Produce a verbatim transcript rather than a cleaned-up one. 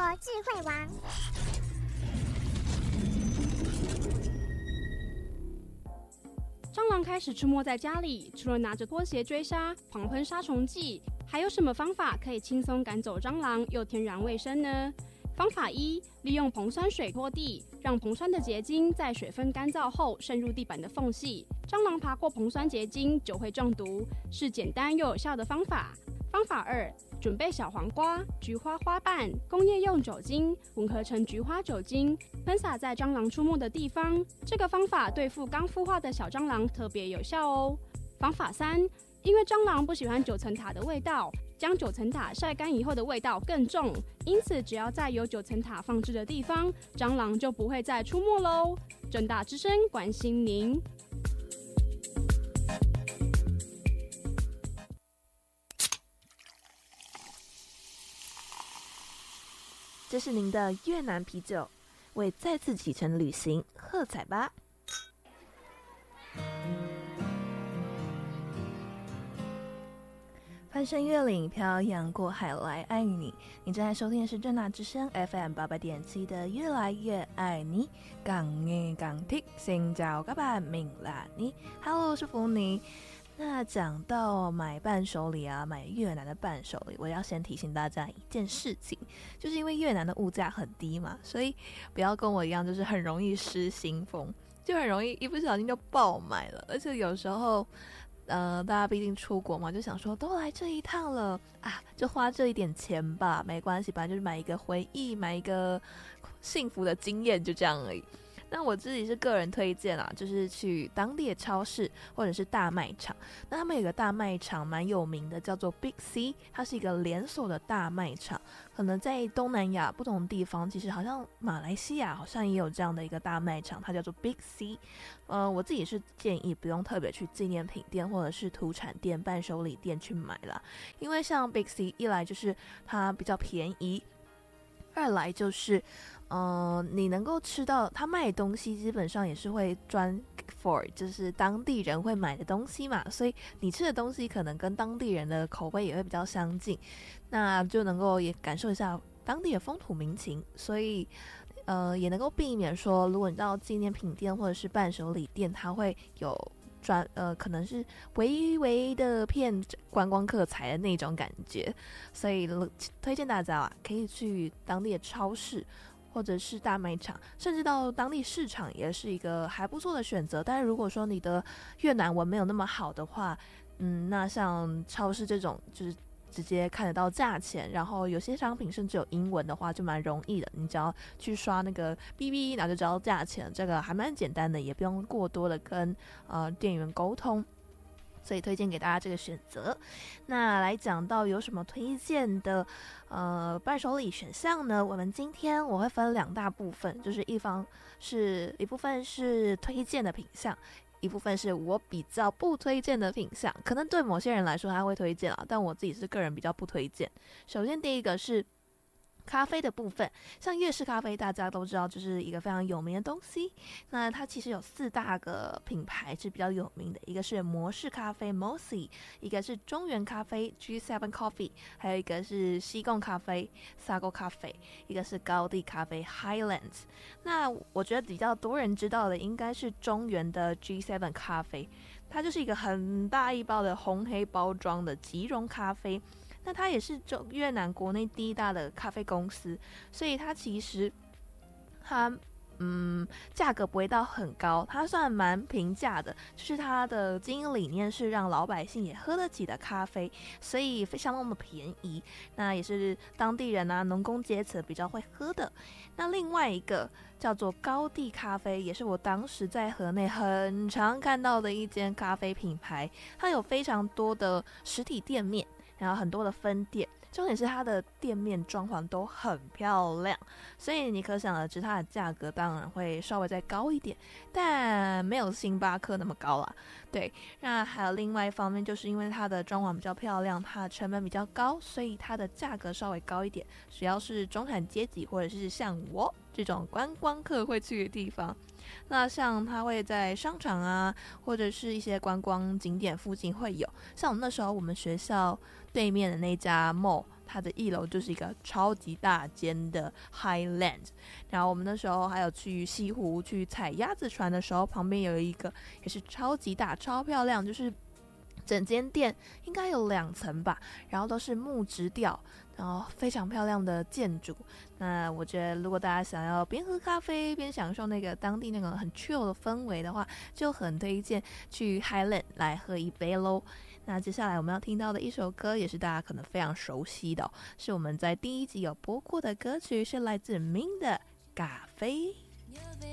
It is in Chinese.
活智慧王。 蟑螂开始出没在家里，除了拿着拖鞋追杀、狂喷杀虫剂，还有什么方法可以轻松赶走蟑螂又天然卫生呢？方法一，利用硼酸水拖地，让硼酸的结晶在水分干燥后渗入地板的缝隙，蟑螂爬过硼酸结晶就会中毒，是简单又有效的方法。方法二，准备小黄瓜、菊花花瓣、工业用酒精，混合成菊花酒精，喷洒在蟑螂出没的地方。这个方法对付刚孵化的小蟑螂特别有效哦。方法三，因为蟑螂不喜欢九层塔的味道，将九层塔晒干以后的味道更重，因此只要在有九层塔放置的地方，蟑螂就不会再出没喽。政大之声关心您。 这是您的越南啤酒，为再次启程旅行喝彩吧！翻山越岭，漂洋过海来爱你。你正在收听的是政大之声 F M 八八點七的越來越愛你，港語港聽，xin chào các bạn，明啦你 ，Hello， 我是福尼。那讲到买伴手礼啊，买越南的伴手礼，我要先提醒大家一件事情，就是因为越南的物价很低嘛，所以不要跟我一样，就是很容易失心疯，就很容易一不小心就爆买了。而且有时候，呃，大家毕竟出国嘛，就想说都来这一趟了啊，就花这一点钱吧，没关系吧，就是买一个回忆，买一个幸福的经验，就这样而已。那我自己是个人推荐啦，就是去当地的超市或者是大卖场。那他们有个大卖场蛮有名的，叫做 Big C， 它是一个连锁的大卖场。可能在东南亚不同的地方，其实好像马来西亚好像也有这样的一个大卖场，它叫做 Big C。呃，我自己是建议不用特别去纪念品店或者是土产店、伴手礼店去买啦，因为像 Big C 一来就是它比较便宜，二来就是，呃，你能够吃到他卖的东西，基本上也是会专 for 就是当地人会买的东西嘛，所以你吃的东西可能跟当地人的口味也会比较相近，那就能够也感受一下当地的风土民情，所以呃也能够避免说，如果你到纪念品店或者是伴手礼店，它会有专呃，可能是微微的骗观光客财的那种感觉，所以推荐大家啊，可以去当地的超市或者是大卖场，甚至到当地市场也是一个还不错的选择。但是如果说你的越南文没有那么好的话，嗯，那像超市这种就是直接看得到价钱，然后有些商品甚至有英文的话就蛮容易的，你只要去刷那个 B B 然后就知道价钱，这个还蛮简单的，也不用过多的跟呃店员沟通，所以推荐给大家这个选择。那来讲到有什么推荐的呃伴手礼选项呢？我们今天我会分两大部分，就是一方是一部分是推荐的品项，一部分是我比较不推荐的品项，可能对某些人来说他会推荐啊，但我自己是个人比较不推荐。首先第一个是咖啡的部分，像粤式咖啡大家都知道就是一个非常有名的东西，那它其实有四大个品牌是比较有名的，一个是摩式咖啡 Mosi， 一个是中原咖啡 G 七 Coffee， 还有一个是西贡咖啡 Sago 咖啡，一个是高地咖啡 Highlands。 那我觉得比较多人知道的应该是中原的 G 七 咖啡，它就是一个很大一包的红黑包装的即溶咖啡，那它也是中越南国内第一大的咖啡公司，所以它其实它嗯价格不会到很高，它算蛮平价的，就是它的经营理念是让老百姓也喝得起的咖啡，所以非常那么便宜，那也是当地人啊农工阶层比较会喝的。那另外一个叫做高地咖啡，也是我当时在河内很常看到的一间咖啡品牌，它有非常多的实体店面，然后很多的分店，重点是它的店面装潢都很漂亮，所以你可想而知它的价格当然会稍微再高一点，但没有星巴克那么高啦。对，那还有另外一方面，就是因为它的装潢比较漂亮，它的成本比较高，所以它的价格稍微高一点，只要是中产阶级或者是像我这种观光客会去的地方，那像它会在商场啊或者是一些观光景点附近会有，像我们那时候我们学校对面的那家 mall 它的一楼就是一个超级大间的 Highland， 然后我们那时候还有去西湖去踩鸭子船的时候，旁边有一个也是超级大超漂亮，就是整间店应该有两层吧，然后都是木质调，然后非常漂亮的建筑。那我觉得如果大家想要边喝咖啡边享受那个当地那种很 chill 的氛围的话，就很推荐去 Highland 来喝一杯咯。那接下来我们要听到的一首歌也是大家可能非常熟悉的、哦、是我们在第一集有播过的歌曲，是来自 Min 的咖啡。